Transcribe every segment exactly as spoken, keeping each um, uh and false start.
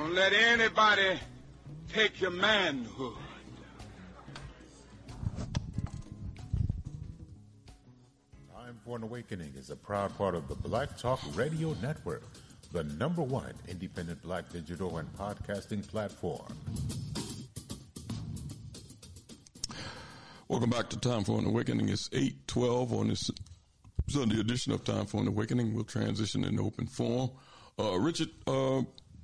Don't let anybody take your manhood. Time for an Awakening is a proud part of the Black Talk Radio Network, the number one independent black digital and podcasting platform. Welcome back to Time for an Awakening. It's eight twelve on this Sunday edition of Time for an Awakening. We'll transition into open forum. Uh, Richard, uh,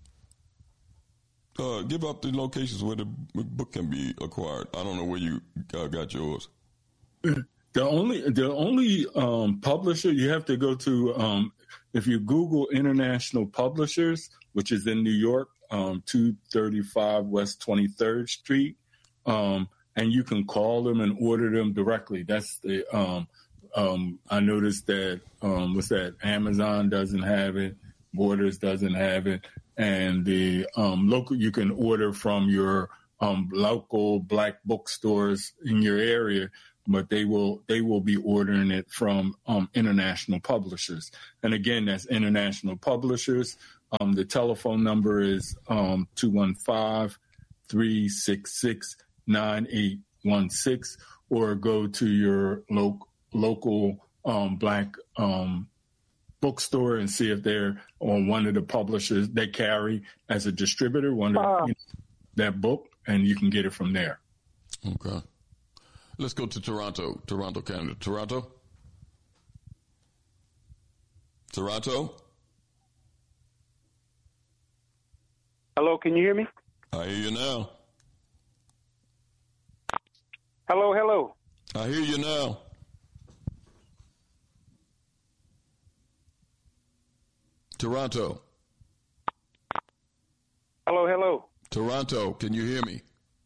uh, give up the locations where the book can be acquired. I don't know where you uh, got yours. The only the only um, publisher you have to go to, um, if you Google International Publishers, which is in New York, um, two thirty-five West twenty-third Street, um, and you can call them and order them directly. That's the um, um, I noticed that um, what's that? Amazon doesn't have it, Borders doesn't have it, and the um, local you can order from your um, local black bookstores in your area. But they will they will be ordering it from um, international publishers. And again, that's international publishers. Um, the telephone number is um, two one five, three six six, nine eight one six, or go to your lo- local um, black um, bookstore and see if they're on one of the publishers they carry as a distributor, one of uh. you know, that book, and you can get it from there. Okay. Let's go to Toronto, Toronto, Canada. Toronto? Toronto? Hello, can you hear me? I hear you now. Hello, hello. I hear you now. Toronto. Hello, hello. Toronto, can you hear me?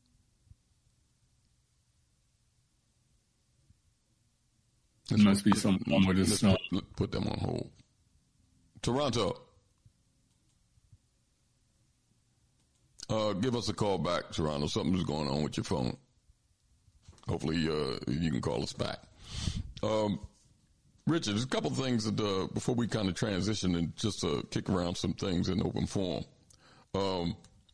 There must be someone with this. Let's put, put them on hold. Toronto. Uh, give us a call back, Toronto. Something's going on with your phone. Hopefully, uh, you can call us back. Um, Richard, there's a couple of things that, uh, before we kind of transition and just uh, kick around some things in open forum. Um,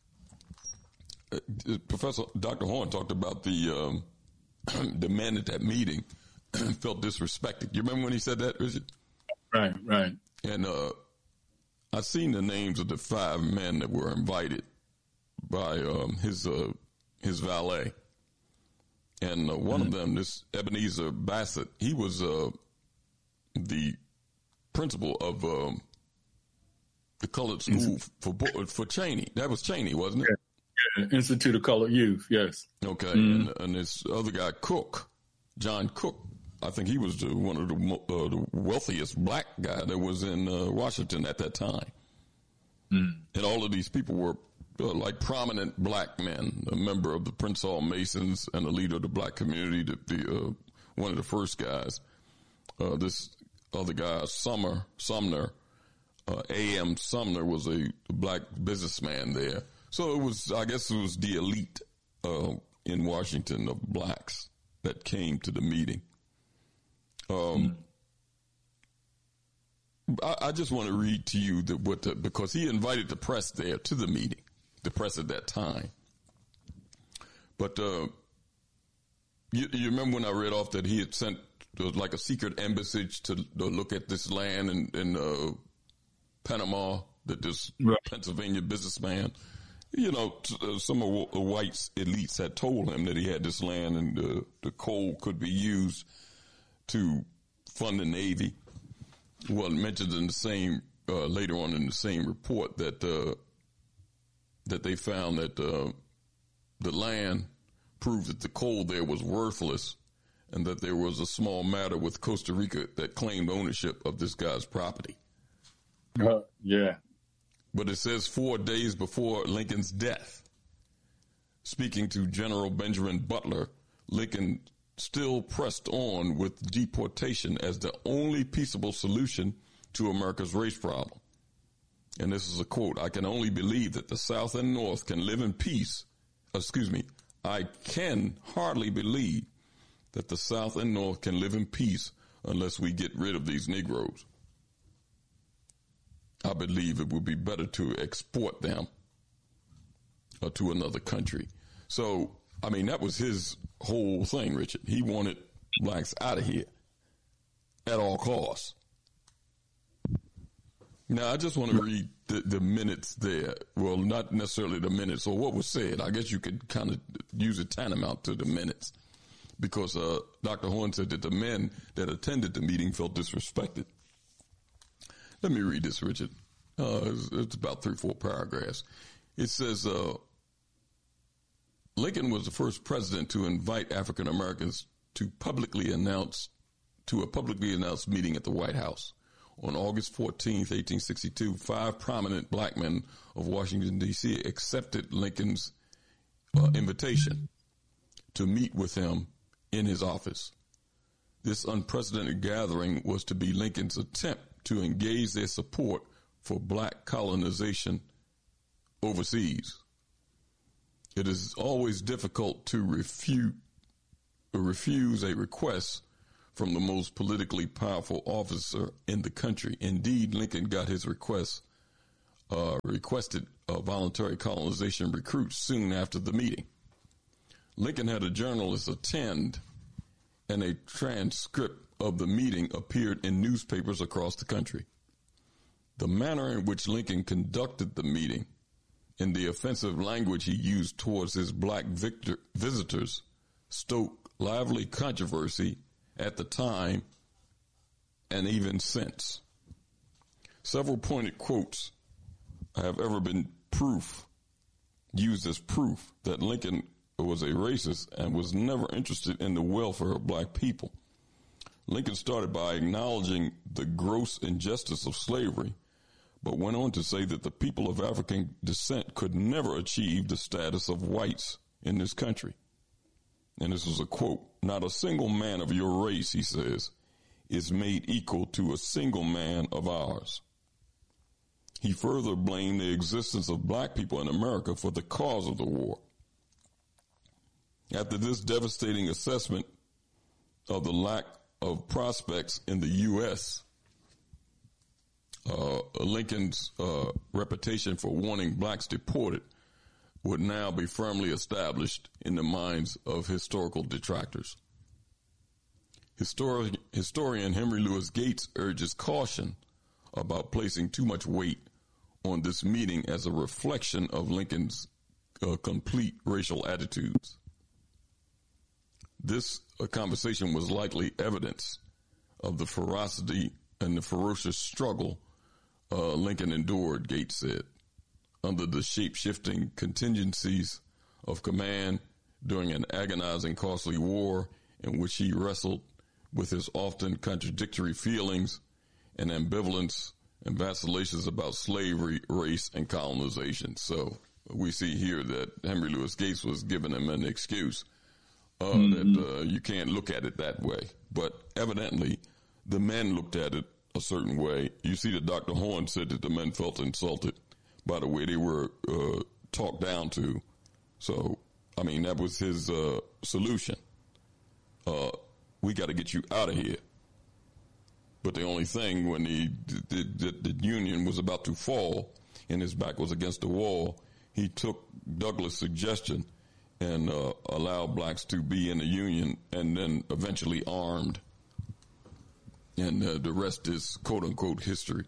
Professor Doctor Horn talked about the um, the men at that meeting felt disrespected. You remember when he said that, Richard? Right, right. And uh, I seen the names of the five men that were invited by um, his uh, his valet, and uh, one mm-hmm. of them, this Ebenezer Bassett, he was uh, the principal of um, the colored school for for Cheney. That was Cheney, wasn't it? Yeah, yeah. Institute of Colored Youth. Yes. Okay, mm-hmm. and, and this other guy, Cook, John Cook. I think he was the, one of the, uh, the wealthiest black guy that was in uh, Washington at that time. Mm. And all of these people were uh, like prominent black men, a member of the Prince Hall Masons and a leader of the black community, the, the uh, one of the first guys. Uh, this other guy, Sumner, Sumner, uh, A M Sumner was a black businessman there. So it was, I guess it was the elite uh, in Washington of blacks that came to the meeting. Um, mm. I, I just want to read to you the, what the, because he invited the press there to the meeting, the press at that time. But uh, you, you remember when I read off that he had sent uh, like a secret embassy to, to look at this land in, in uh, Panama, that this right. Pennsylvania businessman, you know, t- uh, some of the white elites had told him that he had this land and uh, the coal could be used to fund the Navy. Well, it mentioned in the same, uh, later on in the same report that, uh, that they found that, uh, the land proved that the coal there was worthless and that there was a small matter with Costa Rica that claimed ownership of this guy's property. Uh, yeah. But it says four days before Lincoln's death, speaking to General Benjamin Butler, Lincoln still pressed on with deportation as the only peaceable solution to America's race problem. And this is a quote, "I can only believe that the South and North can live in peace. Excuse me. I can hardly believe that the South and North can live in peace unless we get rid of these Negroes. I believe it would be better to export them uh, to another country. So, I mean, that was his whole thing, Richard. He wanted blacks out of here at all costs. Now, I just want to read the, the minutes there. Well, not necessarily the minutes or what was said. I guess you could kind of use it tantamount to the minutes, because uh, Doctor Horne said that the men that attended the meeting felt disrespected. Let me read this, Richard. Uh, it's, it's about three, four paragraphs. It says, uh, Lincoln was the first president to invite African Americans to publicly announce, to a publicly announced meeting at the White House. On August fourteenth, eighteen sixty-two, five prominent black men of Washington, D C accepted Lincoln's uh, invitation to meet with him in his office. This unprecedented gathering was to be Lincoln's attempt to engage their support for black colonization overseas. It is always difficult to refute or refuse a request from the most politically powerful officer in the country. Indeed, Lincoln got his request, uh, requested uh, voluntary colonization recruits soon after the meeting. Lincoln had a journalist attend, and a transcript of the meeting appeared in newspapers across the country. The manner in which Lincoln conducted the meeting and the offensive language he used towards his black victor- visitors stoked lively controversy at the time and even since. Several pointed quotes have ever been proof, used as proof that Lincoln was a racist and was never interested in the welfare of black people. Lincoln started by acknowledging the gross injustice of slavery, but went on to say that the people of African descent could never achieve the status of whites in this country. And this was a quote, "Not a single man of your race," he says, "is made equal to a single man of ours." He further blamed the existence of black people in America for the cause of the war. After this devastating assessment of the lack of prospects in the U S, uh, Lincoln's uh, reputation for wanting blacks deported would now be firmly established in the minds of historical detractors. Histori- historian Henry Louis Gates urges caution about placing too much weight on this meeting as a reflection of Lincoln's uh, complete racial attitudes. This uh, conversation was likely evidence of the ferocity and the ferocious struggle uh, Lincoln endured, Gates said, under the shape-shifting contingencies of command during an agonizing, costly war in which he wrestled with his often contradictory feelings and ambivalence and vacillations about slavery, race, and colonization. So we see here that Henry Louis Gates was giving him an excuse uh, mm-hmm. that uh, you can't look at it that way. But evidently, the men looked at it a certain way. You see that Doctor Horne said that the men felt insulted by the way they were uh, talked down to. So, I mean, that was his uh, solution. Uh, we got to get you out of here. But the only thing, when the, the, the, the Union was about to fall and his back was against the wall, he took Douglas' suggestion and uh, allowed blacks to be in the Union and then eventually armed. And uh, the rest is quote-unquote history.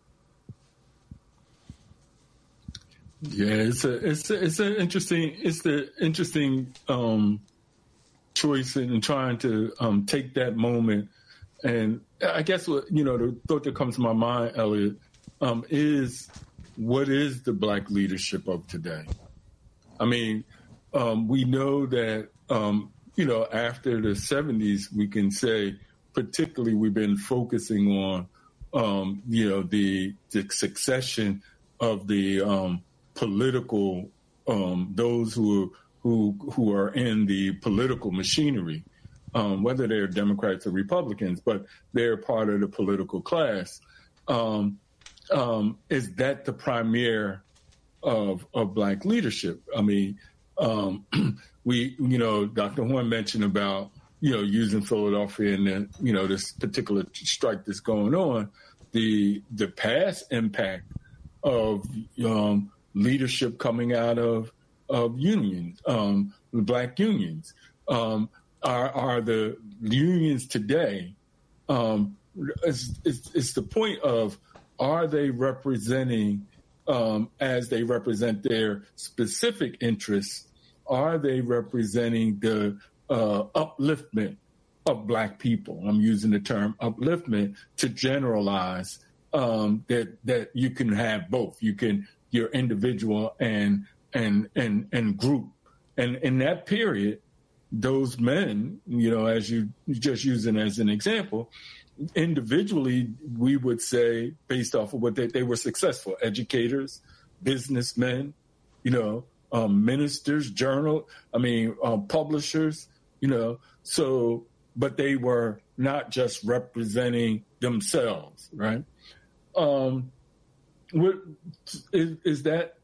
Yeah, it's a it's a, it's an interesting it's the interesting um, choice in trying to um, take that moment, and I guess what you know the thought that comes to my mind, Elliot, um, is what is the black leadership of today? I mean, um, we know that um, you know after the seventies, we can say particularly we've been focusing on um, you know the the succession of the um, political, um, those who who who are in the political machinery, um, whether they're Democrats or Republicans, but they're part of the political class. Um, um, is that the premier of of black leadership? I mean, um, we you know Doctor Horne mentioned about you know using Philadelphia and the, you know this particular strike that's going on, the the past impact of um, leadership coming out of of unions, um, the black unions. Um, are, are the unions today, um, it's, it's, it's the point of, are they representing, um, as they represent their specific interests, are they representing the uh, upliftment of black people? I'm using the term upliftment to generalize um, that that you can have both. You can your individual and and and and group. And in that period, those men, you know, as you just using as an example, individually, we would say, based off of what they, they were successful educators, businessmen, you know, um, ministers, journal, I mean, um, publishers, you know, so, but they were not just representing themselves, right? Um, what, is, is that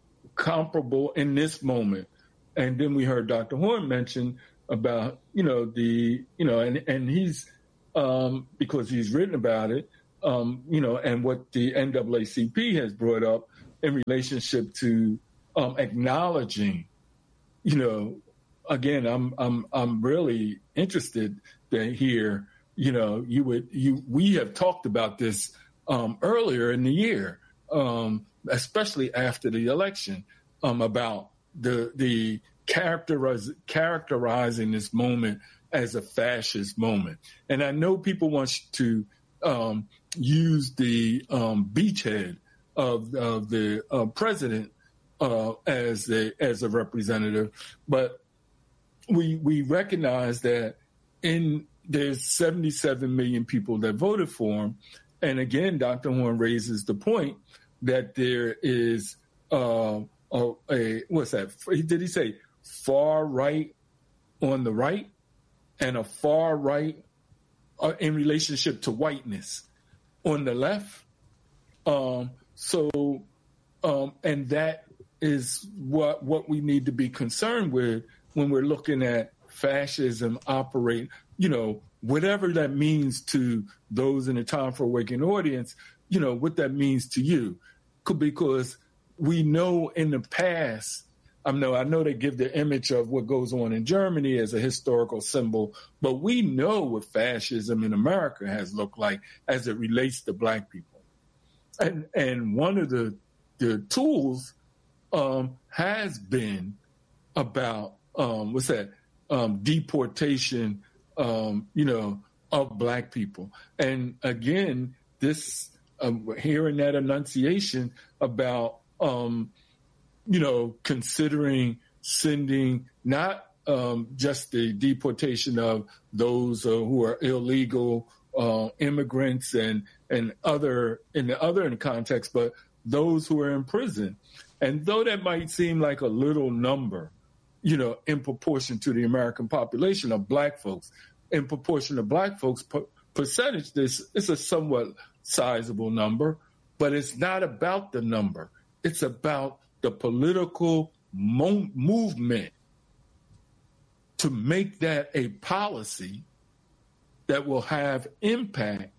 comparable in this moment? And then we heard Doctor Horne mention about, you know, the, you know, and, and he's, um, because he's written about it, um, you know, and what the N double A C P has brought up in relationship to um, acknowledging, you know, again, I'm I'm I'm really interested to hear, you know, you would you we have talked about this um, earlier in the year, um, especially after the election, um, about the the characterize, characterizing this moment as a fascist moment. And I know people want to um, use the um, beachhead of, of the uh, president uh, as a as a representative, but we we recognize that in there's seventy-seven million people that voted for him, and again, Doctor Horne raises the point that there is uh, a, a what's that? Did he say far right on the right and a far right uh, in relationship to whiteness on the left? Um, so, um, and that is what what we need to be concerned with when we're looking at fascism operate, you know, whatever that means to those in the Time for Awakening audience, you know, what that means to you. Because we know in the past, I know, I know they give the image of what goes on in Germany as a historical symbol, but we know what fascism in America has looked like as it relates to black people. And and one of the the tools um, has been about, um, what's that, um, deportation, um, you know, of black people. And again, this, um, hearing that enunciation about, um, you know, considering sending not um, just the deportation of those uh, who are illegal uh, immigrants and and other in the other in context, but those who are in prison. And though that might seem like a little number, you know, in proportion to the American population of black folks, in proportion to black folks' per- percentage, this it's a somewhat sizable number, but it's not about the number. It's about the political mo- movement to make that a policy that will have impact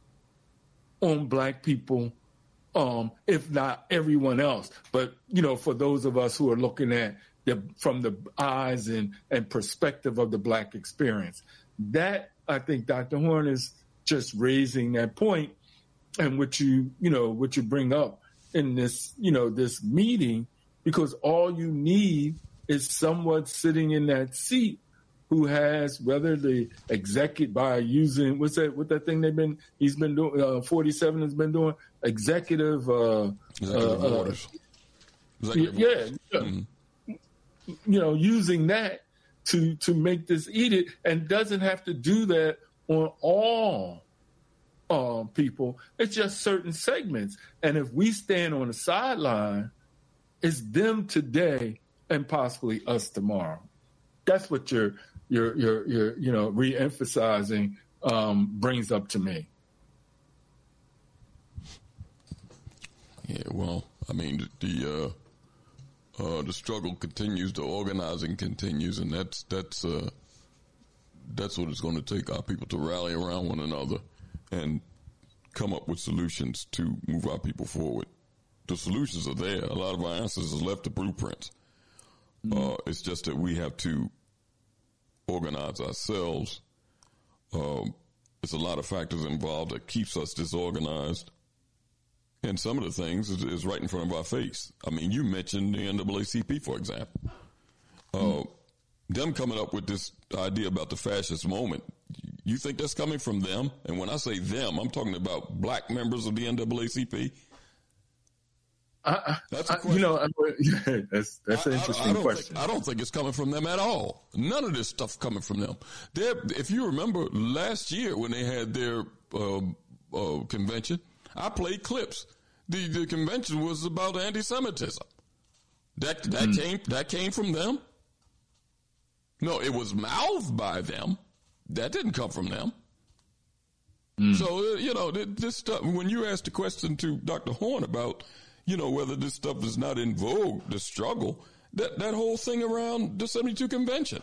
on black people, um, if not everyone else. But, you know, for those of us who are looking at the, from the eyes and, and perspective of the black experience, that I think Doctor Horne is just raising that point, and what you, you know, what you bring up in this, you know, this meeting, because all you need is someone sitting in that seat who has, whether the executive by using, what's that, what that thing they've been, he's been doing, uh, forty-seven has been doing, executive, uh, executive uh, orders. Executive yeah, orders. yeah. Mm-hmm. You know, using that to, to make this edict, and doesn't have to do that on all Um, people. It's just certain segments. And if we stand on the sideline, it's them today and possibly us tomorrow. That's what you're, you're, you're, you're you know, re-emphasizing um, brings up to me. Yeah, well, I mean, the uh, uh, the struggle continues, the organizing continues, and that's that's uh, that's what it's going to take our people to rally around one another and come up with solutions to move our people forward. The solutions are there. A lot of our answers is left the blueprints. Uh, it's just that we have to organize ourselves. Um, there's a lot of factors involved that keeps us disorganized. And some of the things is, is right in front of our face. I mean, you mentioned the N double A C P, for example. Uh, mm. Them coming up with this idea about the fascist moment, you think that's coming from them? And when I say them, I'm talking about black members of the N double A C P. I, that's a I, you know, I, yeah, that's that's an interesting I, I question. Think, I don't think it's coming from them at all. None of this stuff coming from them. They're, if you remember last year when they had their uh, uh, convention, I played clips. The the convention was about anti-Semitism. That that mm. came that came from them. No, it was mouthed by them. That didn't come from them. Mm. So uh, you know this stuff. When you asked the question to Doctor Horn about, you know, whether this stuff is not in vogue, the struggle, that, that whole thing around the seventy-two convention.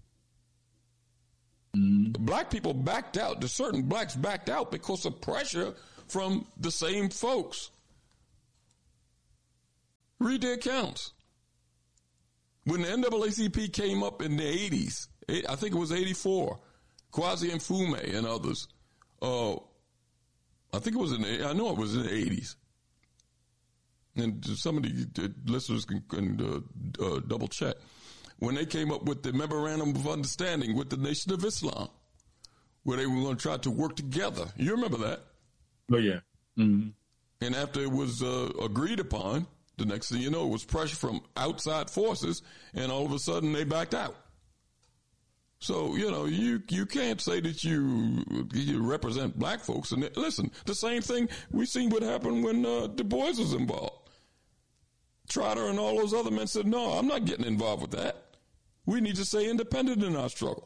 Mm. Black people backed out. The certain blacks backed out because of pressure from the same folks. Read the accounts. When the N double A C P came up in the eighties, I think it was eighty-four, Kwasi Mfume and others, uh, I think it was in the, I know it was in the eighties. And some of the listeners can, can uh, uh, double check. When they came up with the Memorandum of Understanding with the Nation of Islam, where they were going to try to work together. You remember that? Oh, yeah. Mm-hmm. And after it was uh, agreed upon, the next thing you know, it was pressure from outside forces, and all of a sudden they backed out. So, you know, you you can't say that you you represent black folks. And listen, the same thing we seen what happened when uh, Du Bois was involved. Trotter and all those other men said, no, I'm not getting involved with that. We need to stay independent in our struggle.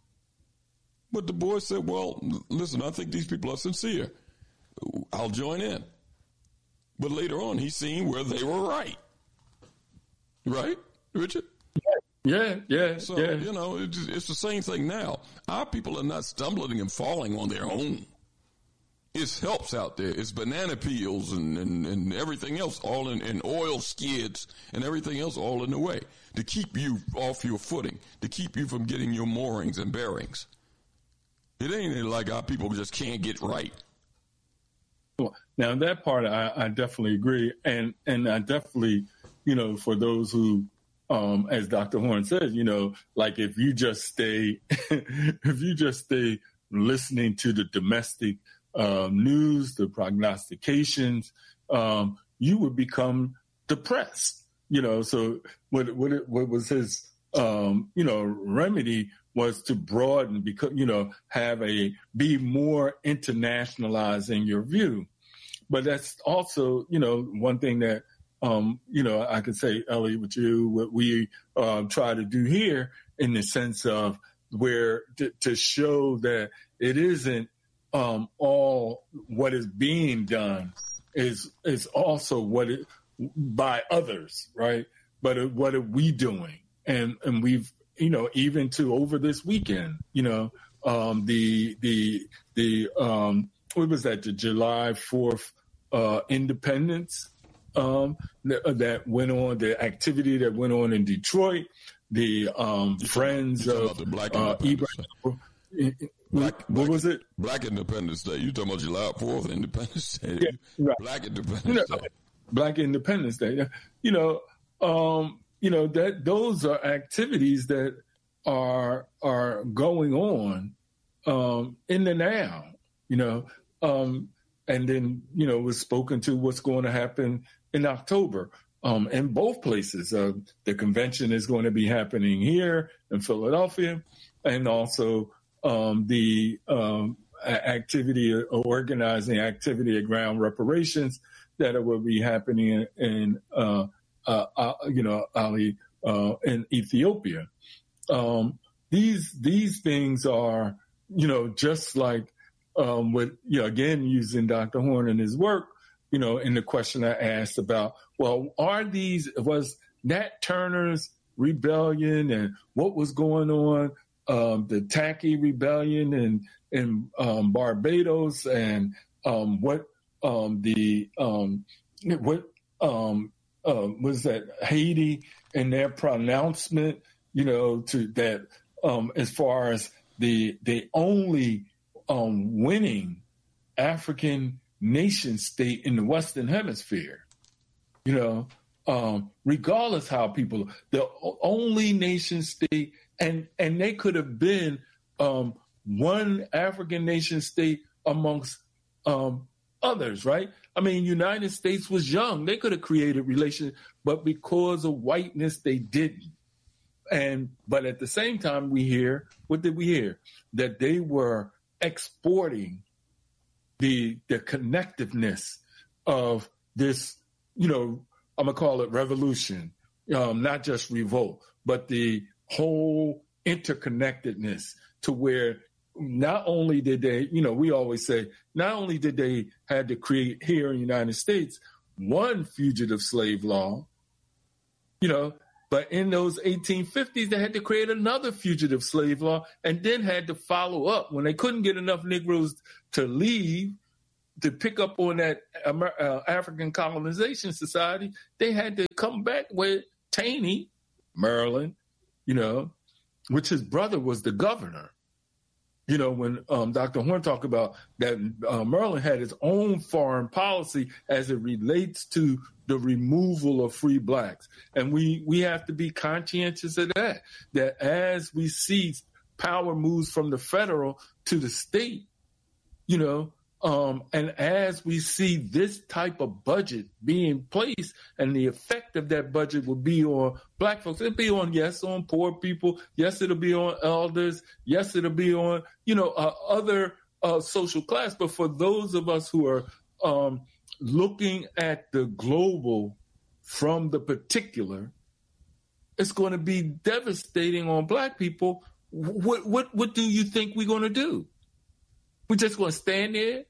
But Du Bois said, well, listen, I think these people are sincere. I'll join in. But later on, he seen where they were right. Right, Richard? Yeah, yeah, so, yeah. you know, it's, it's the same thing now. Our people are not stumbling and falling on their own. It's helps out there. It's banana peels and, and, and everything else, all in, in oil skids and everything else all in the way to keep you off your footing, to keep you from getting your moorings and bearings. It ain't like our people just can't get right. Well, now that part I, I definitely agree. And, and I definitely, you know, for those who, um, as Doctor Horn says, you know, like if you just stay, if you just stay listening to the domestic um, news, the prognostications, um, you would become depressed, you know. So what, what, what was his, um, you know, remedy was to broaden, because, you know, have a, be more internationalized in your view. But that's also, you know, one thing that, um, you know, I could say, Ellie, with you, what we uh, try to do here in the sense of where to, to show that it isn't um, all what is being done is is also what it by others, right? But it, what are we doing? And and we've, you know, even to over this weekend, you know, um, the the the um, what was that? The July fourth uh, Independence um, that, that went on, the activity that went on in Detroit, the um, Friends of the Black uh, Independence Black, what Black, was it? Black Independence Day. You talking about July fourth Independence Day? Yeah, right. Black Independence you know, Day. Black Independence Day. You know, um, you know that those are activities that are are going on um, in the now. You know, um, and then you know was spoken to what's going to happen in October um, in both places. Uh, the convention is going to be happening here in Philadelphia, and also um, the um, activity, uh, organizing activity at Ground Reparations that will be happening in, in uh, uh, uh, you know, Ali, uh, in Ethiopia. Um, these these things are, you know, just like um, with, you know, again, using Doctor Horn and his work, you know, in the question I asked about, well, are these, was Nat Turner's rebellion and what was going on, um, the Tacky rebellion in, in um, Barbados and um, what um, the, um, what um, uh, was that Haiti and their pronouncement, you know, to that um, as far as the the only um, winning African nation state in the Western Hemisphere, you know, um, regardless how people, the only nation state, and and they could have been um, one African nation state amongst um, others, right? I mean, United States was young. They could have created relations, but because of whiteness, they didn't. And but at the same time, we hear, what did we hear? That they were exporting the the connectiveness of this, you know, I'm gonna call it revolution, um, not just revolt, but the whole interconnectedness to where not only did they, you know, we always say, not only did they had to create here in the United States one fugitive slave law, you know, but in those eighteen fifties, they had to create another fugitive slave law and then had to follow up. When they couldn't get enough Negroes to leave, to pick up on that uh, African colonization society, they had to come back with Taney, Maryland, you know, which his brother was the governor. You know, when um, Doctor Horne talked about that, uh, Maryland had its own foreign policy as it relates to the removal of free blacks. And we, we have to be conscientious of that, that as we see power moves from the federal to the state, you know, um, and as we see this type of budget being placed and the effect of that budget will be on black folks, it'll be on, yes, on poor people. Yes, it'll be on elders. Yes, it'll be on, you know, uh, other uh, social class. But for those of us who are um, looking at the global from the particular, it's going to be devastating on black people. What, what, what do you think we're going to do? We're just going to stand there?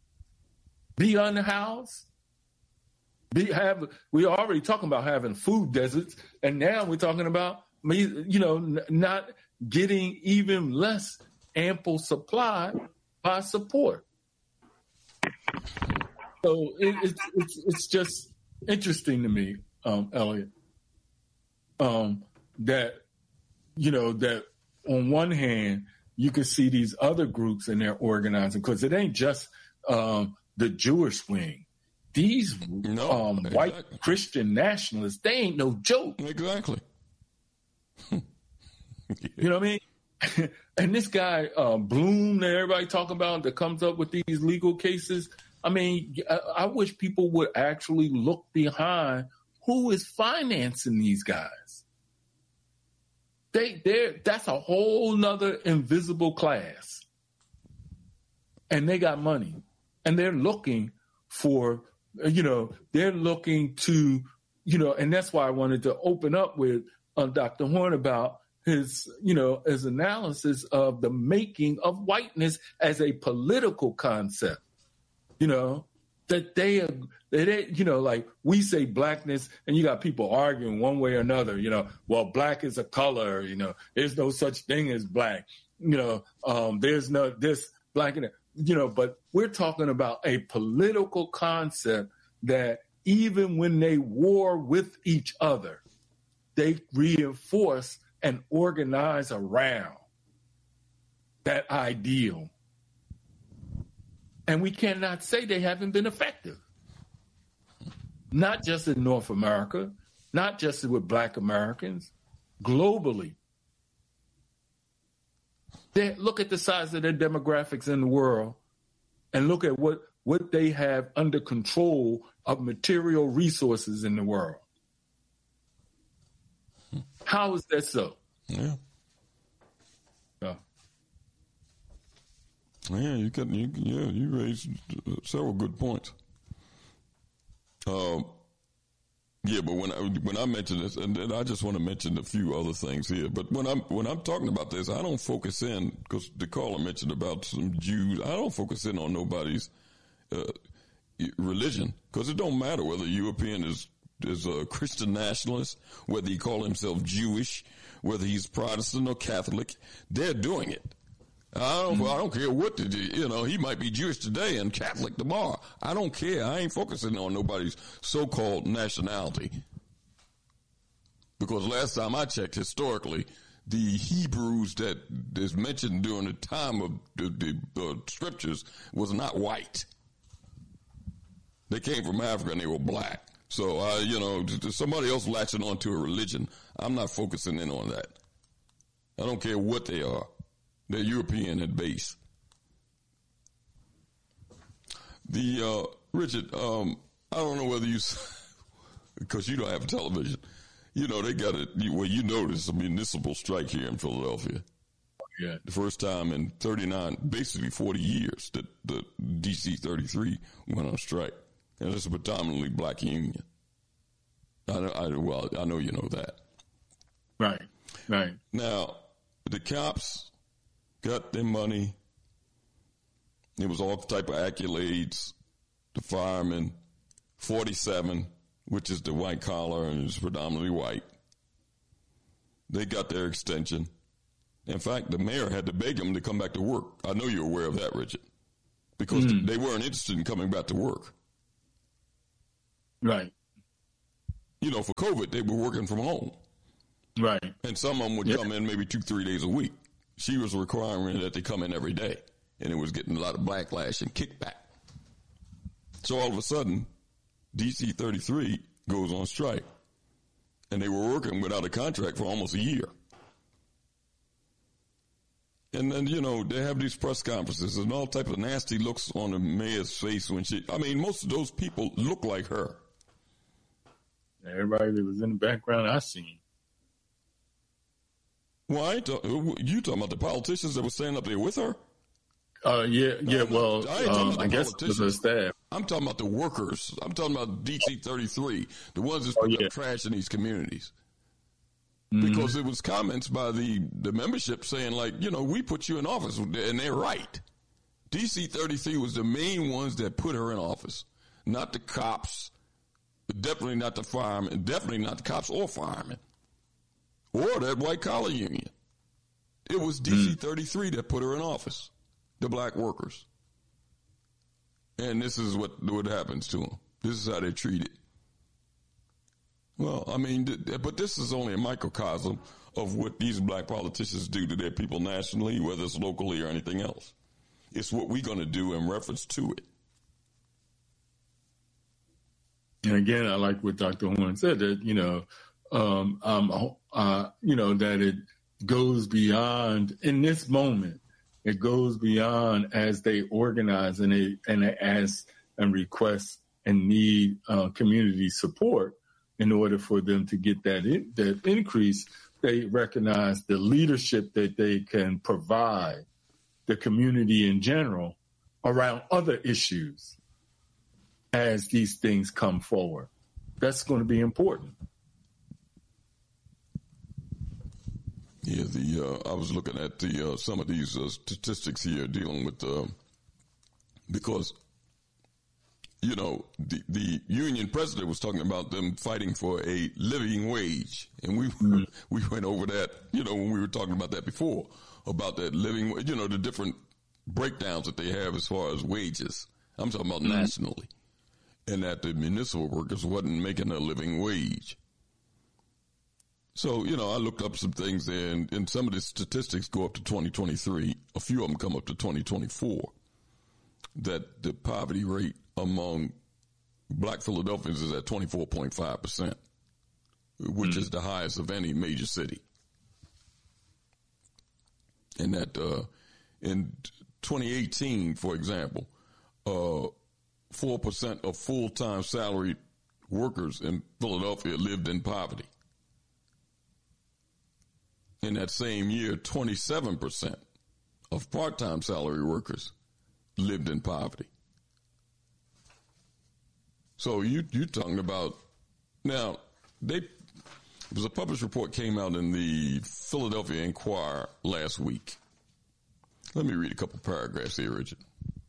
Be unhoused, be have. We're already talking about having food deserts, and now we're talking about, you know, n- not getting even less ample supply by support. So it, it's it's it's just interesting to me, um, Elliot, um, that you know that on one hand you can see these other groups and they're organizing, because it ain't just um, the Jewish wing. These no, um, exactly. white Christian nationalists, they ain't no joke. Exactly. You know what I mean? And this guy, uh, Bloom, that everybody talking about, that comes up with these legal cases, I mean, I, I wish people would actually look behind who is financing these guys. They, they're, that's a whole nother invisible class. And they got money. And they're looking for, you know, they're looking to, you know, and that's why I wanted to open up with uh, Doctor Horne about his, you know, his analysis of the making of whiteness as a political concept, you know, that they, that they, you know, like we say blackness and you got people arguing one way or another, you know, well, black is a color, you know, there's no such thing as black, you know, um, there's no this black and you know, but we're talking about a political concept that even when they war with each other, they reinforce and organize around that ideal. And we cannot say they haven't been effective. Not just in North America, not just with black Americans, globally. They, look at the size of their demographics in the world and look at what, what they have under control of material resources in the world. How is that so? Yeah. Yeah, yeah you can. You, yeah, you raised several good points. Um. Yeah, but when I when I mention this, and, and I just want to mention a few other things here. But when I'm when I'm talking about this, I don't focus in, because the caller mentioned about some Jews. I don't focus in on nobody's uh, religion, because it don't matter whether a European is is a Christian nationalist, whether he call himself Jewish, whether he's Protestant or Catholic. They're doing it. I don't, I don't care what the, you know, he might be Jewish today and Catholic tomorrow. I don't care. I ain't focusing on nobody's so-called nationality. Because last time I checked, historically, the Hebrews that is mentioned during the time of the, the uh, scriptures was not white. They came from Africa and they were black. So, uh, you know, somebody else latching onto a religion, I'm not focusing in on that. I don't care what they are. They're European at base. The, uh, Richard, um, I don't know whether you, because you don't have television, you know, they got it, well, you noticed a municipal strike here in Philadelphia. Yeah. The first time in thirty-nine, basically forty years that the D C thirty-three went on strike. And it's a predominantly black union. I know, I, well, I know you know that. Right, right. Now, the cops got their money. It was all type of accolades. The firemen, forty-seven, which is the white collar and is predominantly white. They got their extension. In fact, the mayor had to beg them to come back to work. I know you're aware of that, Richard, because mm. they weren't interested in coming back to work. Right. You know, for COVID, they were working from home. Right. And some of them would yep. come in maybe two, three days a week. She was requiring that they come in every day, and it was getting a lot of backlash and kickback. So all of a sudden, D C thirty-three goes on strike, and they were working without a contract for almost a year. And then, you know, they have these press conferences and all type of nasty looks on the mayor's face when she, I mean, most of those people look like her. Everybody that was in the background I seen. Well, I ain't talk, you talking about the politicians that were standing up there with her? Uh, yeah, yeah. I'm well, not, I, um, I guess it was the staff. I'm talking about the workers. I'm talking about D C thirty-three, the ones that's putting oh, yeah. up trash in these communities. Mm-hmm. Because it was comments by the, the membership saying, like, you know, we put you in office, and they're right. D C thirty-three was the main ones that put her in office, not the cops, definitely not the firemen, definitely not the cops or firemen, or that white-collar union. It was D C thirty-three that put her in office, the black workers. And this is what, what happens to them. This is how they're treated. Well, I mean, but this is only a microcosm of what these black politicians do to their people nationally, whether it's locally or anything else. It's what we're going to do in reference to it. And again, I like what Doctor Horn said, that, you know, um, um, uh, you know, that it goes beyond, in this moment, it goes beyond as they organize and they, and they ask and request and need uh, community support. In order for them to get that in, that increase, they recognize the leadership that they can provide the community in general around other issues as these things come forward. That's going to be important. Yeah, the uh, I was looking at the uh, some of these uh, statistics here dealing with uh, because. You know, the, the union president was talking about them fighting for a living wage. And we mm-hmm. we went over that, you know, when we were talking about that before, about that living, you know, the different breakdowns that they have as far as wages. I'm talking about mm-hmm. nationally. And that the municipal workers wasn't making a living wage. So, you know, I looked up some things there, and, and some of the statistics go up to twenty twenty-three. A few of them come up to twenty twenty-four. That the poverty rate among black Philadelphians is at twenty-four point five percent, which mm-hmm. is the highest of any major city. And that uh, in twenty eighteen, for example, uh, four percent of full-time salaried workers in Philadelphia lived in poverty. In that same year, twenty-seven percent of part-time salary workers lived in poverty. So you, you're talking about, now, they, there was a published report came out in the Philadelphia Inquirer last week. Let me read a couple paragraphs here, Richard.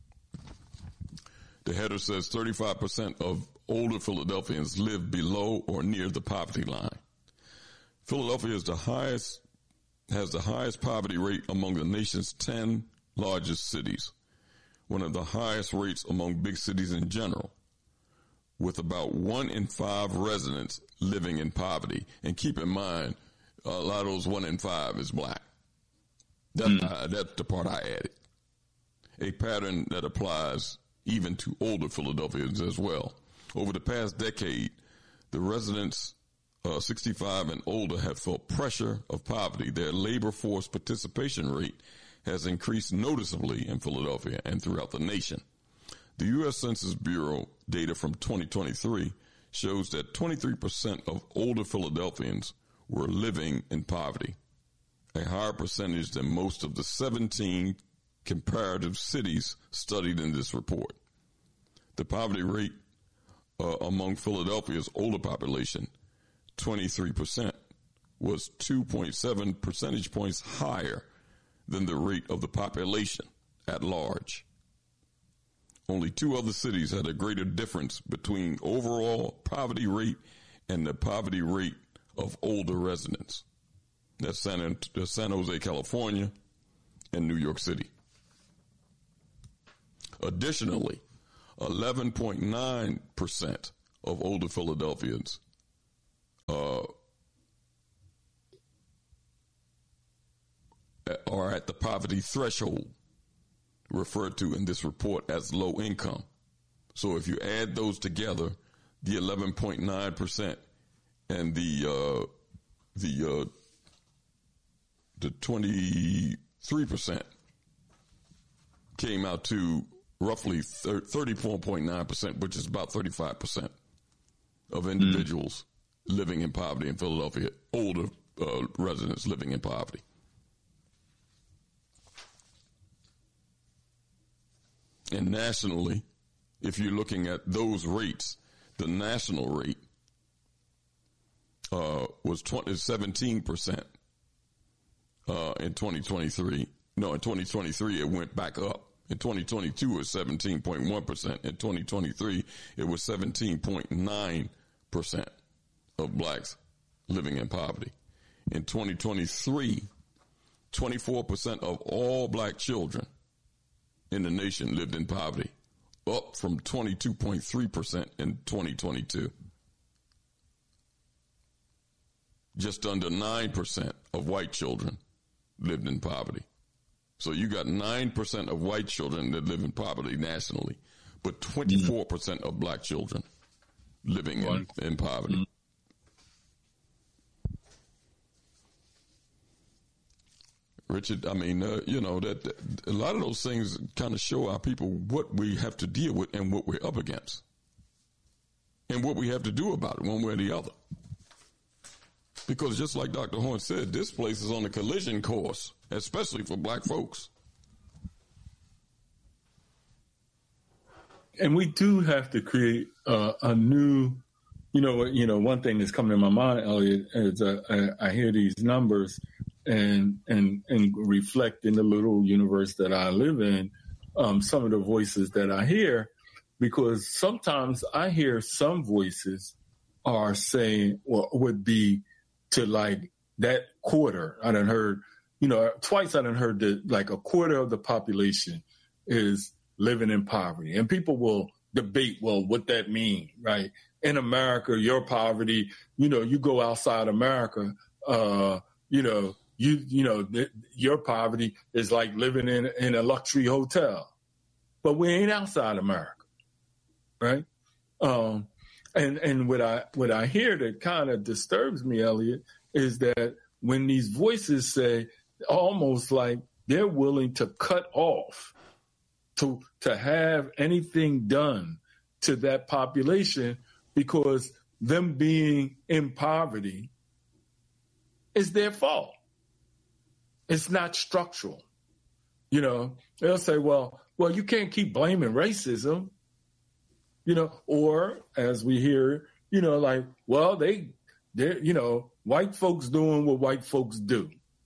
The header says thirty-five percent of older Philadelphians live below or near the poverty line. Philadelphia is the highest, has the highest poverty rate among the nation's ten largest cities, one of the highest rates among big cities in general, with about one in five residents living in poverty. And keep in mind, a lot of those one in five is black. That's, mm. uh, that's the part I added. A pattern that applies even to older Philadelphians as well. Over the past decade, the residents uh, sixty-five and older have felt pressure of poverty. Their labor force participation rate has increased noticeably in Philadelphia and throughout the nation. The U S Census Bureau data from twenty twenty-three shows that twenty-three percent of older Philadelphians were living in poverty, a higher percentage than most of the seventeen comparative cities studied in this report. The poverty rate uh, among Philadelphia's older population, twenty-three percent, was two point seven percentage points higher than the rate of the population at large. Only two other cities had a greater difference between overall poverty rate and the poverty rate of older residents. That's San, San Jose, California, and New York City. Additionally, eleven point nine percent of older Philadelphians uh, are at the poverty threshold, referred to in this report as low income. So if you add those together, the eleven point nine percent and the uh, the uh, the twenty-three percent came out to roughly thirty-four point nine percent, which is about thirty-five percent of individuals mm. living in poverty in Philadelphia, older uh, residents living in poverty. And nationally, if you're looking at those rates, the national rate uh, was seventeen percent uh, in twenty twenty-three. No, in twenty twenty-three, it went back up. In twenty twenty-two, it was seventeen point one percent. In twenty twenty-three, it was seventeen point nine percent of blacks living in poverty. In twenty twenty-three, twenty-four percent of all black children in the nation lived in poverty, up from twenty-two point three percent in twenty twenty-two. Just under nine percent of white children lived in poverty. So you got nine percent of white children that live in poverty nationally, but twenty-four percent of black children living in, in poverty. Mm-hmm. Richard, I mean, uh, you know, that, that a lot of those things kind of show our people what we have to deal with and what we're up against and what we have to do about it one way or the other. Because just like Doctor Horn said, this place is on a collision course, especially for black folks. And we do have to create uh, a new, you know, you know, one thing that's coming to my mind, Elliot, is uh, I, I hear these numbers and and and reflect in the little universe that I live in, um, some of the voices that I hear, because sometimes I hear some voices are saying, or would be to like that quarter. I done heard, you know, twice I done heard that like a quarter of the population is living in poverty. And people will debate, well, what that mean, right? In America, your poverty, you know, you go outside America, uh, you know, you, you know, th- your poverty is like living in, in a luxury hotel, but we ain't outside America. Right. Um, and, and what I, what I hear that kind of disturbs me, Elliot, is that when these voices say almost like they're willing to cut off to, to have anything done to that population because them being in poverty is their fault. It's not structural. You know, they'll say, well, well, you can't keep blaming racism, you know, or as we hear, you know, like, well, they, they're, you know, white folks doing what white folks do.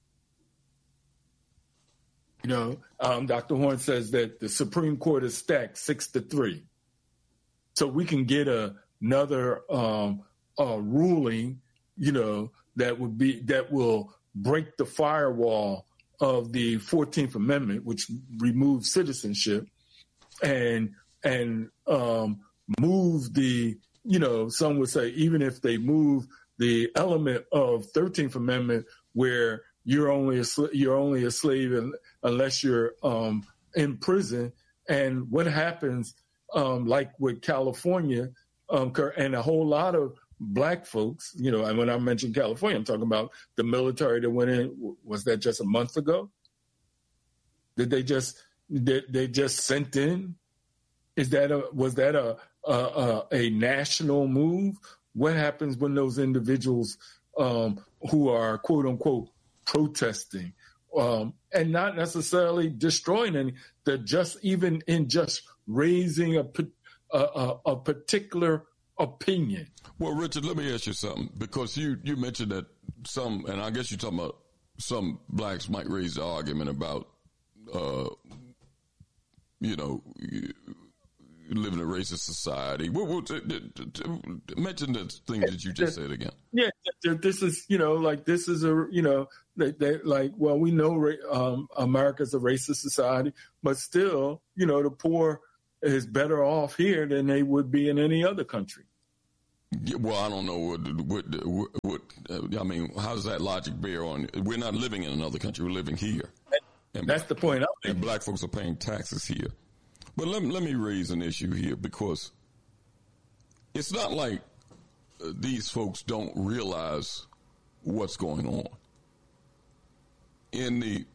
You know, um, Doctor Horn says that the Supreme Court is stacked six to three. So we can get a, another um, uh, ruling, you know, that would be, that will break the firewall of the fourteenth Amendment, which removed citizenship, and and um, moved the, you know, some would say even if they move the element of thirteenth Amendment where you're only a sl- you're only a slave in, unless you're um, in prison, and what happens, um, like with California, um, and a whole lot of black folks, you know, and when I mentioned California, I'm talking about the military that went in. Was that just a month ago? Did they just did they just sent in? Is that a was that a a, a national move? What happens when those individuals um, who are quote unquote protesting um, and not necessarily destroying any, they're just even in just raising a a, a particular opinion? Well, Richard, let me ask you something, because you, you mentioned that some, and I guess you're talking about some blacks might raise the argument about, uh, you know, live in a racist society. We'll, we'll t- t- t- mention the thing that you just said again. Yeah, this is, you know, like this is a, you know, they, they like, well, we know um, America's a racist society, but still, you know, the poor is better off here than they would be in any other country. Yeah, well, I don't know what, what, what, what uh, I mean, how does that logic bear on? We're not living in another country, we're living here. And That's the point. And black folks are paying taxes here. But let, let me raise an issue here, because it's not like uh, these folks don't realize what's going on. In the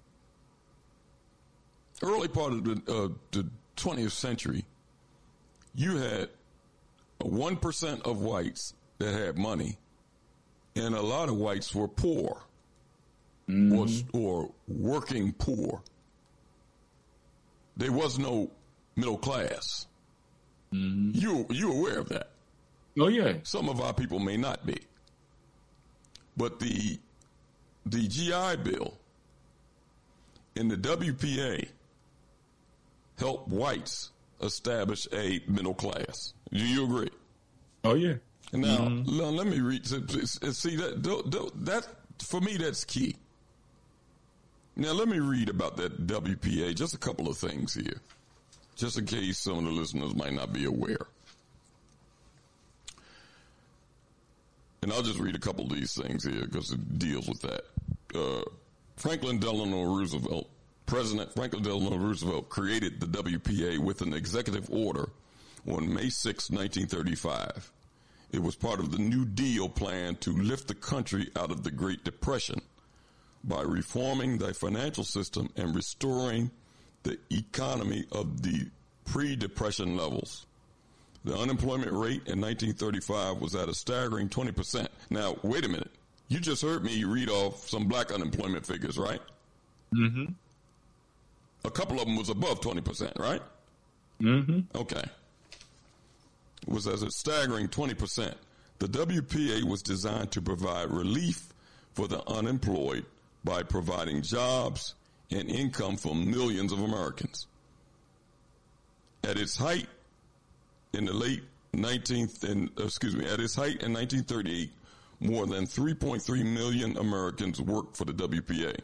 early part of the, uh, the twentieth century, you had one percent of whites that had money, and a lot of whites were poor, mm-hmm. or, or working poor. There was no middle class. Mm-hmm. You you aware of that? Oh yeah. Some of our people may not be, but the the G I Bill and the W P A helped whites establish a middle class. Do you agree? Oh yeah. Now, mm-hmm. now let me read. See that that for me that's key. Now, let me read about that W P A, just a couple of things here, just in case some of the listeners might not be aware. And I'll just read a couple of these things here because it deals with that. Uh, Franklin Delano Roosevelt, President Franklin Delano Roosevelt created the W P A with an executive order on May sixth, nineteen thirty-five. It was part of the New Deal plan to lift the country out of the Great Depression by reforming the financial system and restoring the economy of the pre-depression levels. The unemployment rate in nineteen thirty-five was at a staggering twenty percent. Now, wait a minute. You just heard me read off some black unemployment figures, right? Mm-hmm. A couple of them was above twenty percent, right? Mm-hmm. Okay. It was at a staggering twenty percent. The W P A was designed to provide relief for the unemployed by providing jobs and income for millions of Americans. At its height in the late nineteenth, and excuse me, at its height in nineteen thirty-eight, more than three point three million Americans worked for the W P A.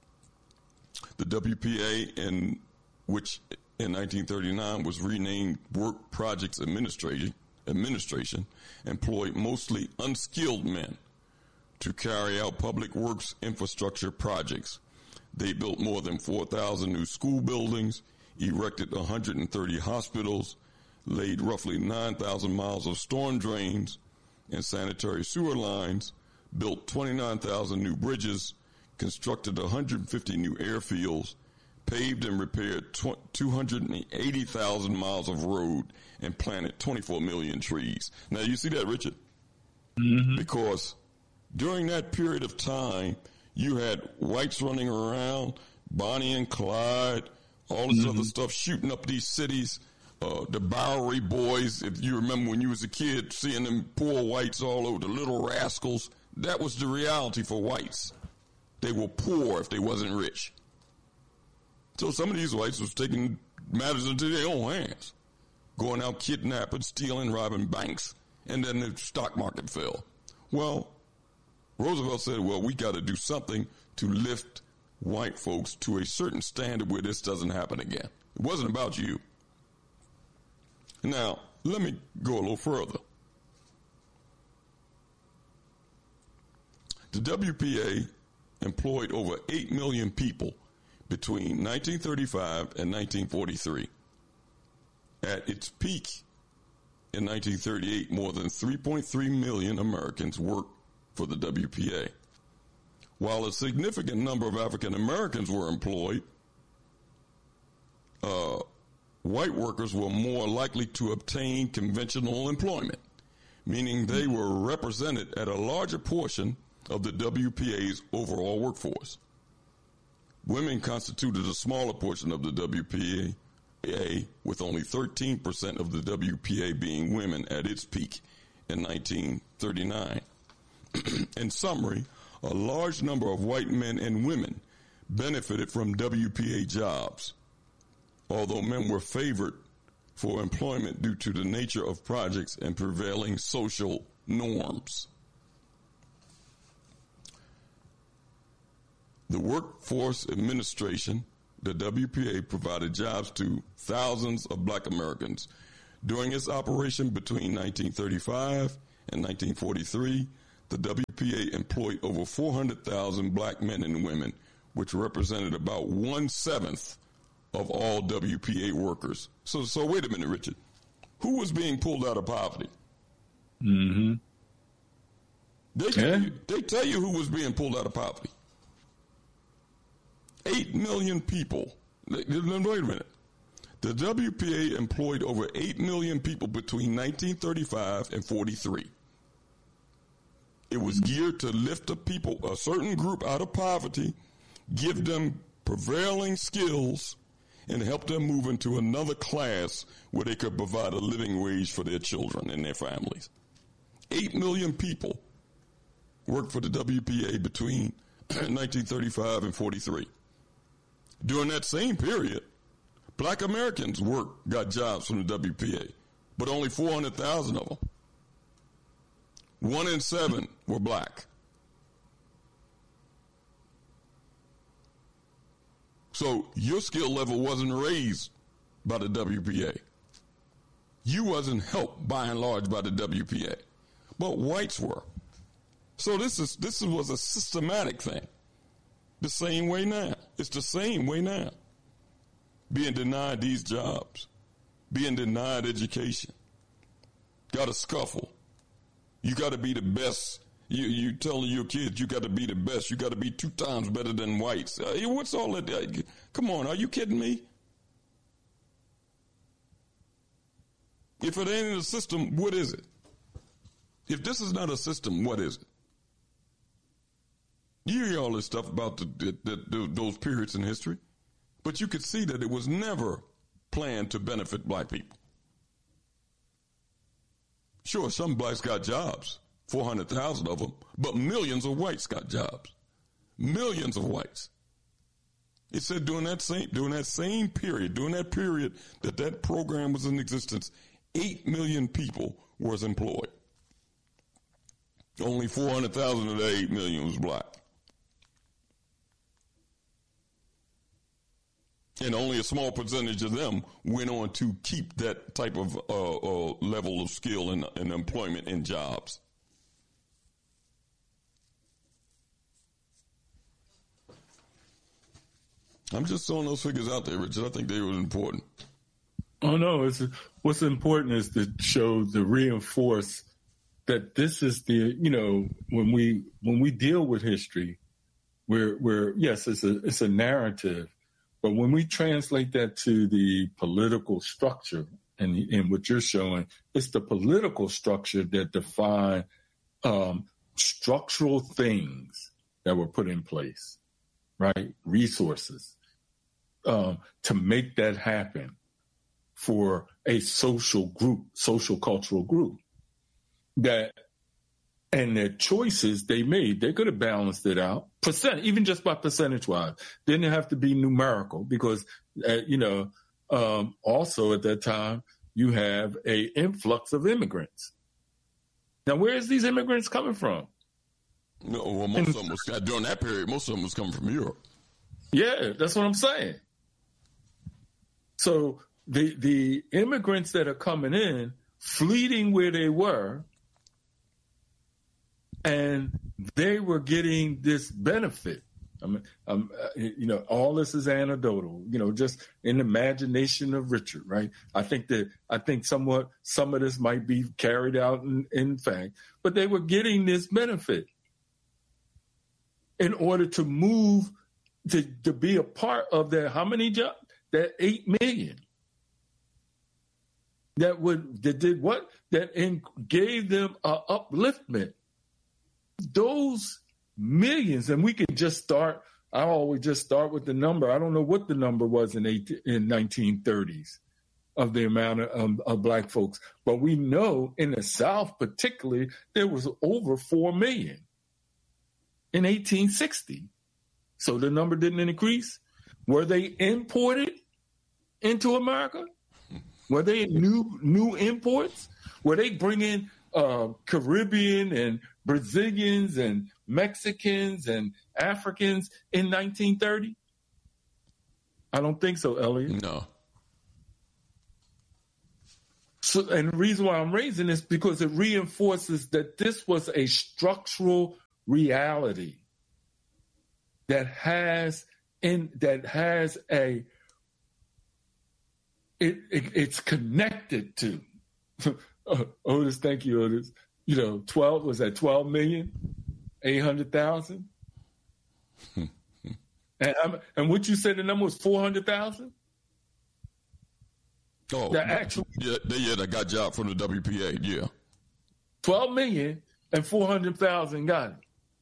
The W P A, in which in nineteen thirty-nine was renamed Work Projects Administration, Administration, employed mostly unskilled men to carry out public works infrastructure projects. They built more than four thousand new school buildings, erected one hundred thirty hospitals, laid roughly nine thousand miles of storm drains and sanitary sewer lines, built twenty-nine thousand new bridges, constructed one hundred fifty new airfields, paved and repaired two hundred eighty thousand miles of road, and planted twenty-four million trees. Now, you see that, Richard? Mm-hmm. Because during that period of time, you had whites running around, Bonnie and Clyde, all this mm-hmm. other stuff, shooting up these cities. Uh, the Bowery Boys, if you remember when you was a kid, seeing them poor whites all over, the Little Rascals, that was the reality for whites. They were poor if they wasn't rich. So some of these whites was taking matters into their own hands, going out kidnapping, stealing, robbing banks, and then the stock market fell. Well, Roosevelt said, well, we got to do something to lift white folks to a certain standard where this doesn't happen again. It wasn't about you. Now, let me go a little further. The W P A employed over eight million people between nineteen thirty-five and nineteen forty-three. At its peak in nineteen thirty-eight, more than three point three million Americans worked for the W P A. While a significant number of African Americans were employed, uh, white workers were more likely to obtain conventional employment, meaning they were represented at a larger portion of the W P A's overall workforce. Women constituted a smaller portion of the W P A, with only thirteen percent of the W P A being women at its peak in nineteen thirty-nine. In summary, a large number of white men and women benefited from W P A jobs, although men were favored for employment due to the nature of projects and prevailing social norms. The Workforce Administration, the W P A, provided jobs to thousands of black Americans. During its operation between nineteen thirty-five and nineteen forty-three, the W P A employed over four hundred thousand black men and women, which represented about one-seventh of all W P A workers. So, so wait a minute, Richard. Who was being pulled out of poverty? Mm-hmm. They tell, Yeah. you, they tell you who was being pulled out of poverty. Eight million people. Wait a minute. The W P A employed over eight million people between nineteen thirty-five and forty-three. It was geared to lift a people, a certain group out of poverty, give them prevailing skills, and help them move into another class where they could provide a living wage for their children and their families. Eight million people worked for the W P A between nineteen thirty-five and forty-three. During that same period, black Americans worked, got jobs from the W P A, but only four hundred thousand of them. One in seven were black. So your skill level wasn't raised by the W P A. You wasn't helped by and large by the W P A, but whites were. So this is this was a systematic thing. The same way now. It's the same way now. Being denied these jobs, being denied education, got to scuffle. You got to be the best. You you telling your kids you got to be the best. You got to be two times better than whites. Uh, what's all that? Uh, come on, are you kidding me? If it ain't a system, what is it? If this is not a system, what is it? You hear all this stuff about the, the, the, those periods in history, but you could see that it was never planned to benefit black people. Sure, some blacks got jobs, four hundred thousand of them, but millions of whites got jobs. Millions of whites. It said during that same, during that same period, during that period that that program was in existence, eight million people was employed. Only four hundred thousand of the eight million was black. And only a small percentage of them went on to keep that type of uh, uh, level of skill and, and employment in jobs. I'm just throwing those figures out there, Richard. I think they were important. Oh, no. It's, what's important is to show, to reinforce that this is the, you know, when we when we deal with history, we're, we're yes, it's a it's a narrative. But when we translate that to the political structure, and, and what you're showing, it's the political structure that define um, structural things that were put in place, right? Resources um, to make that happen for a social group, social cultural group. That and their choices they made, they could have balanced it out, percent, even just by percentage wise. Didn't have to be numerical because, uh, you know, um, also at that time, you have a influx of immigrants. Now, where is these immigrants coming from? No, well, most and, of them was, during that period, most of them was coming from Europe. Yeah, that's what I'm saying. So the the immigrants that are coming in, fleeting where they were, and they were getting this benefit. I mean, um, you know, all this is anecdotal, you know, just in the imagination of Richard, right? I think that I think somewhat some of this might be carried out in, in fact, but they were getting this benefit in order to move to, to be a part of that. How many jobs? That eight million. That would that did what? That in, gave them a upliftment. Those millions, and we can just start. I always just start with the number. I don't know what the number was in eighteen, in nineteen thirties of the amount of, um, of black folks, but we know in the South, particularly, there was over four million in eighteen sixty. So the number didn't increase. Were they imported into America? Were they new new imports? Were they bringing uh, Caribbean and Brazilians and Mexicans and Africans in nineteen thirty? I don't think so, Elliot. No. So, and the reason why I'm raising this because it reinforces that this was a structural reality that has in that has a it, it it's connected to uh, Otis. Thank you, Otis. You know, twelve was that twelve million, eight hundred thousand, and I'm, and what you said the number was four hundred thousand. Oh, that actual yeah, they, yeah, that got job from the W P A. Yeah, twelve million and four hundred thousand got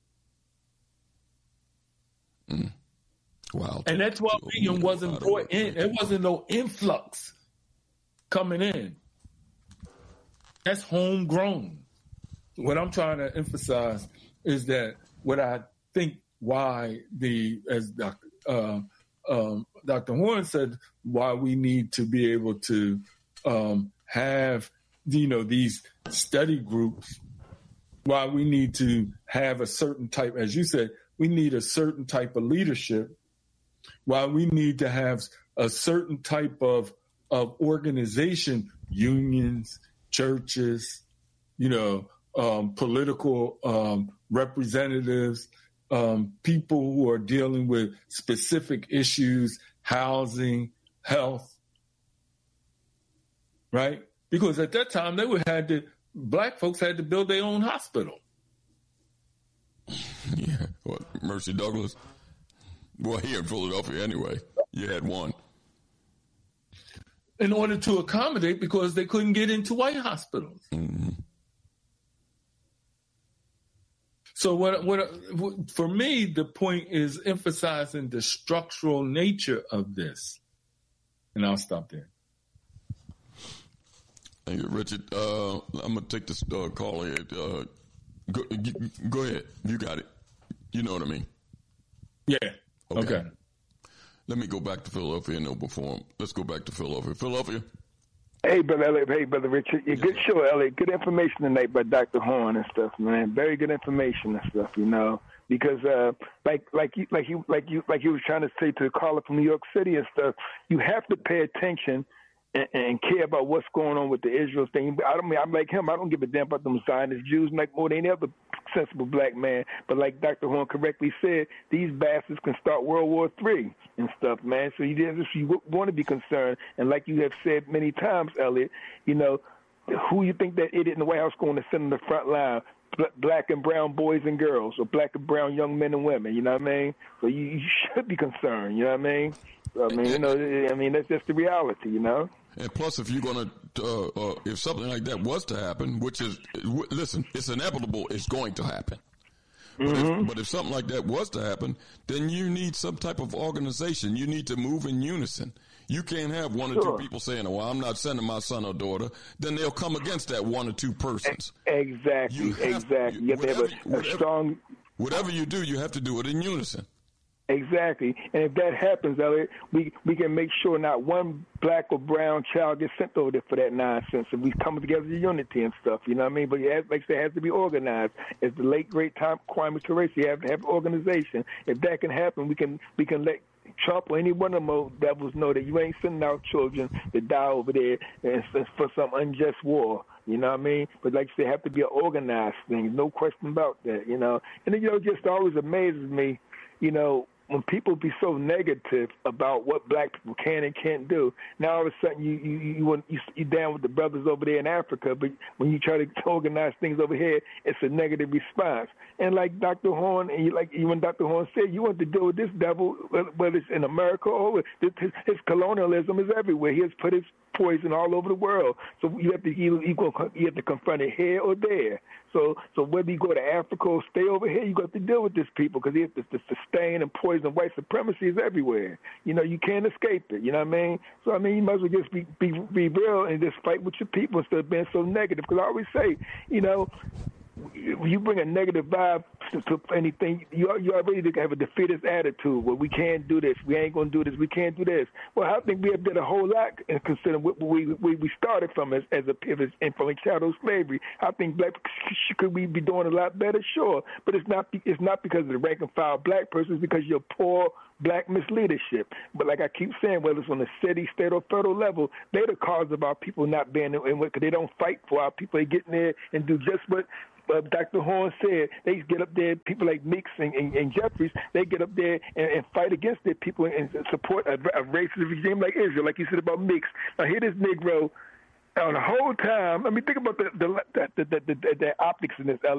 it. Mm. Wow. And that twelve million wasn't brought in. There wasn't no influx coming in. That's homegrown. What I'm trying to emphasize is that what I think why the, as Doctor Uh, um, Doctor Horn said, why we need to be able to um, have, you know, these study groups, why we need to have a certain type, as you said, we need a certain type of leadership, why we need to have a certain type of, of organization, unions, churches, you know, um, political um, representatives, um, people who are dealing with specific issues, housing, health, right? Because at that time, they would had to, black folks had to build their own hospital. Yeah, what, Mercy Douglas? Well, here in Philadelphia anyway, you had one. In order to accommodate, because they couldn't get into white hospitals. Mm-hmm. So what, what, what, for me, the point is emphasizing the structural nature of this. And I'll stop there. Thank you, Richard. Uh, I'm going to take this uh, call here. Uh, go, go ahead. You got it. You know what I mean? Yeah. Okay. okay. Let me go back to Philadelphia and Noble Forum. Let's go back to Philadelphia. Philadelphia. Hey, Brother Elliot. Hey, Brother Richard. Yeah, good show, Elliot. Good information tonight by Doctor Horn and stuff, man. Very good information and stuff, you know. Because, uh, like, like you, like you, like you, like you was trying to say to the caller from New York City and stuff, you have to pay attention and, and care about what's going on with the Israel thing. I don't mean I'm like him. I don't give a damn about them Zionist Jews, like more than any other sensible black man. But like Doctor Horn correctly said, these bastards can start World War Three and stuff, man. So you if you want to be concerned, and like you have said many times, Elliot, you know, who you think that idiot in the White House going to send in the front line? Black and brown boys and girls, or black and brown young men and women. You know what I mean? So you, you should be concerned. You know what I mean? I mean, you know, I mean that's just the reality. You know. And plus, if you're going to, uh, uh, if something like that was to happen, which is, w- listen, it's inevitable, it's going to happen. But, mm-hmm. if, but if something like that was to happen, then you need some type of organization. You need to move in unison. You can't have one or sure. two people saying, well, I'm not sending my son or daughter. Then they'll come against that one or two persons. Exactly, you have, exactly. You have whatever, to have a, a whatever, strong... Whatever you do, you have to do it in unison. Exactly. And if that happens, Elliot, we we can make sure not one black or brown child gets sent over there for that nonsense. If we come together in unity and stuff, you know what I mean? But it has, like I said, it has to be organized. As the late, great Tom Kwame Ture, you have to have organization. If that can happen, we can we can let Trump or any one of them devils know that you ain't sending out children to die over there and for some unjust war. You know what I mean? But like you say, have to be an organized thing. No question about that, you know. And, you know, it just always amazes me, you know, when people be so negative about what black people can and can't do. Now all of a sudden you you you you you down with the brothers over there in Africa, but when you try to organize things over here, it's a negative response. And like Doctor Horn, and you, like even Doctor Horn said, you want to deal with this devil, whether it's in America or his, his colonialism is everywhere. He has put his poison all over the world. So you have to you, you have to confront it here or there. So so whether you go to Africa or stay over here, you got to deal with these people because the, the sustain and poison white supremacy is everywhere. You know, you can't escape it. You know what I mean? So I mean, you might as well just be be, be real and just fight with your people instead of being so negative. Because I always say, you know, when you bring a negative vibe to, to anything, you you already have a defeatist attitude. Well, we can't do this. We ain't gonna do this. We can't do this. Well, I think we have done a whole lot in considering what we we, we started from as, as a pivot and from chattel slavery. I think black could we be doing a lot better, sure, but it's not it's not because of the rank and file black person. It's because you're poor black misleadership. But like I keep saying, whether it's on the city, state, or federal level, they're the cause of our people not being in what because they don't fight for our people. They get in there and do just what Uh, Doctor Horn said. They get up there, people like Meeks and, and, and Jeffries, they get up there and, and fight against their people and support a, a racist regime like Israel, like you said about Meeks. Now, here this Negro, on the whole time, I mean, think about the the, the, the, the, the, the optics in this,